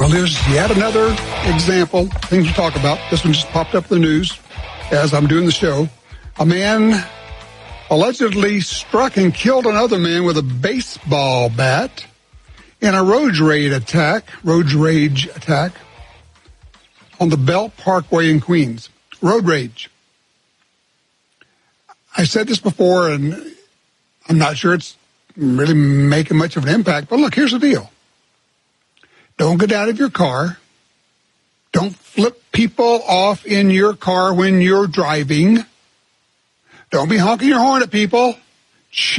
Well, there's yet another example, things to talk about. This one just popped up in the news as I'm doing the show. A man allegedly struck and killed another man with a baseball bat in a road rage attack on the Belt Parkway in Queens. Road rage. I said this before, and I'm not sure it's really making much of an impact, but look, here's the deal. Don't get out of your car. Don't flip people off in your car when you're driving. Don't be honking your horn at people.